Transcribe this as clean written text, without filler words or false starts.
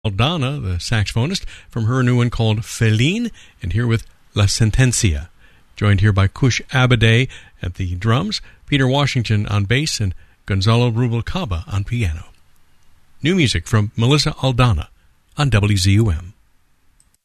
Aldana, the saxophonist, from her new one called Feline, and here with La Sentencia. Joined here by Kush Abade at the drums, Peter Washington on bass, and Gonzalo Rubalcaba on piano. New music from Melissa Aldana on WZUM.